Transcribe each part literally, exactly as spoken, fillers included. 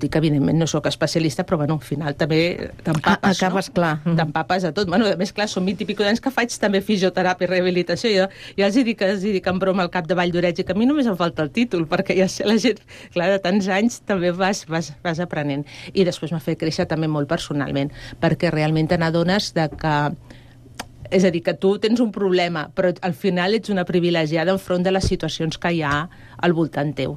tot i que evidentment no sóc especialista, però bueno, al final també t'empapes, ah, acabes, no? clar. T'empapes de tot. Bueno, a més, clar, som vint i pico d'anys que faig també fisioteràpia i rehabilitació. Jo, jo els hi dic, els hi dic en broma al cap de Vall d'Oreig que a mi només em falta el títol, perquè ja sé la gent, clar, de tants anys també vas, vas, vas aprenent. I després m'ha fet créixer també molt personalment, perquè realment te n'adones de que és a dir, que tu tens un problema, però al final ets una privilegiada enfront de les situacions que hi ha al voltant teu.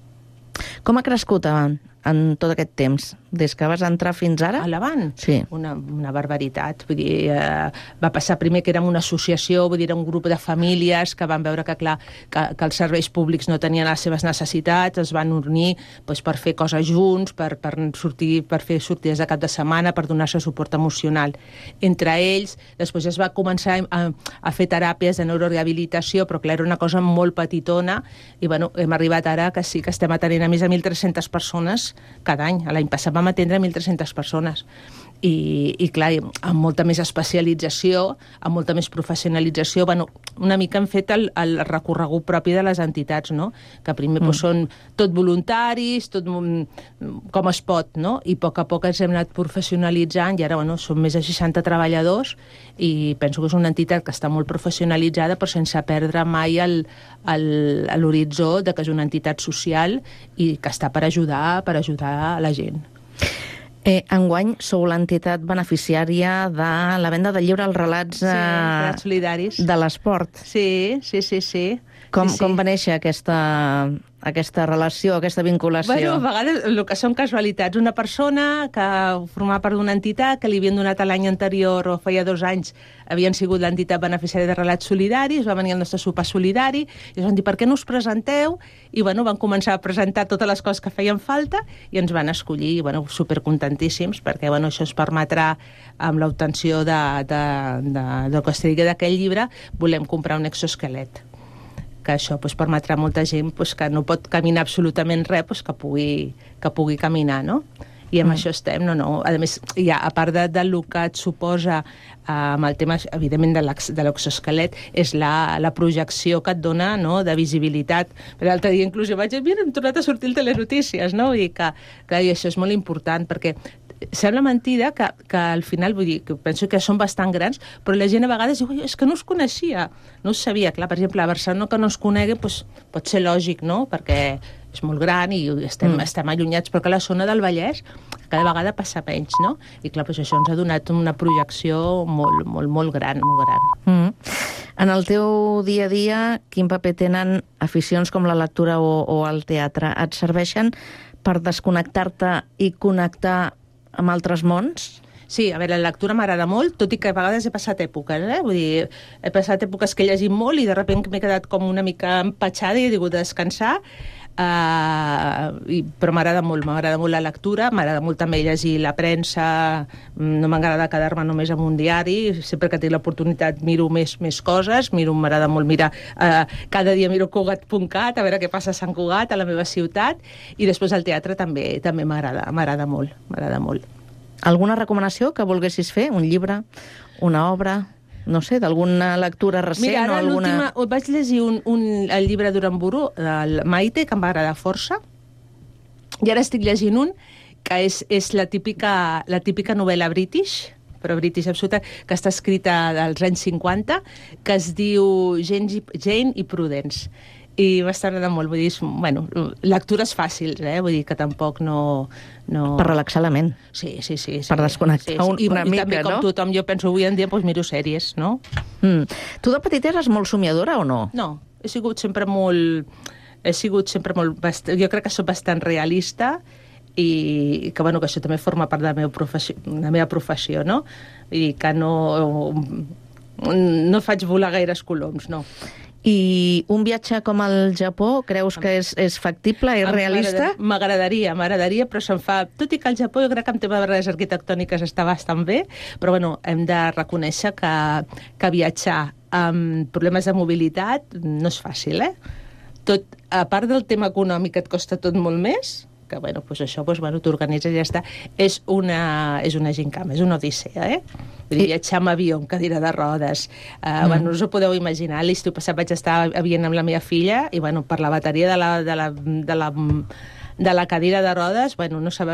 Com ha crescut en, en tot aquest temps? Des que vas entrar fins ara? A l'Avant? Sí. Una, una barbaritat. Vull dir, eh, va passar primer que érem una associació, vull dir, era un grup de famílies que van veure que, clar, que, que els serveis públics no tenien les seves necessitats, es van unir doncs, per fer coses junts, per, per, sortir, per fer sortides de cap de setmana, per donar-se suport emocional entre ells. Després es va començar a, a fer teràpies de neurorehabilitació, però clar, era una cosa molt petitona, i bueno, hem arribat ara que sí que estem atenent a més de mil tres-centes persones cada any. L'any passat vam atendre mil tres-centes persones. I, i clar, amb molta més especialització, amb molta més professionalització, bueno, una mica hem fet el, el recorregut propi de les entitats, no? Que primer mm. doncs, són tot voluntaris, tot com es pot, no? I a poc a poc ens hem anat professionalitzant, i ara, bueno, som més de seixanta treballadors, i penso que és una entitat que està molt professionalitzada, però sense perdre mai l'horitzó de que és una entitat social i que està per ajudar, per ajudar a la gent. Eh, enguany sou l'entitat beneficiària de la venda del llibre Els relats, sí, eh, relats solidaris de l'esport. Sí, sí, sí, sí. Com, sí, sí. com va néixer aquesta, aquesta relació, aquesta vinculació? Bueno, a vegades el que són casualitats. Una persona que formava part d'una entitat que li havien donat l'any anterior, o feia dos anys, havien sigut l'entitat beneficiària de relats solidaris, va venir el nostre sopar solidari, i ens van dir, per què no us presenteu? I bueno, van començar a presentar totes les coses que feien falta i ens van escollir, i bueno, supercontentíssims, perquè bueno, això es permetrà, amb l'obtenció de, de, de, de que es digui d'aquell llibre, volem comprar un exoesquelet, que això pues, permetrà a molta gent pues, que no pot caminar absolutament res, pues, que, pugui, que pugui caminar, no? I amb mm. això estem, no, no. A més, ja, a part de, de lo que et suposa eh, amb el tema, evidentment, de l'exoesquelet, és la, la projecció que et dona, no?, de visibilitat. Per l'altre dia, inclús, jo vaig dir, mira, hem tornat a sortir el Telenotícies, no? I que, que i això és molt important, perquè sembla mentida que, que al final, vull dir, que penso que són bastant grans, però la gent a vegades diu, és que no us coneixia, no us sabia. Clar, per exemple, a Barcelona que no es conegui, doncs, pot ser lògic, no?, perquè és molt gran i estem, mm. estem allunyats, però que la zona del Vallès cada vegada passa menys, no? I clar, doncs això ens ha donat una projecció molt, molt, molt gran, molt gran. Mm. En el teu dia a dia, quin paper tenen aficions com la lectura o, o el teatre? Et serveixen per desconnectar-te i connectar amb altres mons? Sí, a veure, la lectura m'agrada molt, tot i que a vegades he passat èpoques, eh? Vull dir, he passat èpoques que he llegit molt i de sobte m'he quedat com una mica empatxada i he hagut de descansar, uh, i, però m'agrada molt, m'agrada molt la lectura, m'agrada molt també llegir la premsa, no m'agrada quedar-me només amb un diari, sempre que tinc l'oportunitat miro més, més coses, miro, m'agrada molt mirar, uh, cada dia miro Cugat punt cat, a veure què passa a Sant Cugat, a la meva ciutat, i després el teatre també també m'agrada, m'agrada molt, m'agrada molt. Alguna recomanació que volguessis fer? Un llibre, una obra, no sé, d'alguna lectura recent? Mira, ara o alguna... l'última... Vaig llegir un, un, el llibre d'Uramburu, el Maite, que em va agradar força, i ara estic llegint un que és, és la, típica, la típica novel·la british, però british absoluta, que està escrita dels anys cinquanta, que es diu Jane i, Jane i Prudence. I m'està agradant molt, vull dir, bueno, lectures fàcils, eh? Vull dir que tampoc no... no... Per relaxar la ment. Sí, sí, sí. sí per desconnectar sí, sí. Un, I, una i mica, també, no? com tothom, jo penso, avui en dia, doncs miro sèries, no? Mm. Tu de petita eres molt somiadora o no? No, he sigut sempre molt... He sigut sempre molt... Bast... Jo crec que soc bastant realista i que, bueno, que això també forma part de la meva professió, de la meva professió, no? I que no... No faig volar gaires coloms, no. I un viatge com el Japó, creus que és, és factible, és realista? M'agradaria, m'agradaria, però se'n fa... Tot i que el Japó, jo crec que en tema de barreres arquitectòniques està bastant bé, però bueno, hem de reconèixer que, que viatjar amb problemes de mobilitat no és fàcil, eh? Tot, a part del tema econòmic, et costa tot molt més, que bueno, doncs això doncs, bueno, t'organitzes i ja està. És una, és una gincama, és una odissea, eh? Vull dir, viatjar amb avió, amb cadira de rodes. Uh, mm. Bueno, no us ho podeu imaginar. L'estiu passat vaig estar a Viena amb la meva filla i bueno, per la bateria de la, de la, de la, de la cadira de rodes, bueno, no sabeu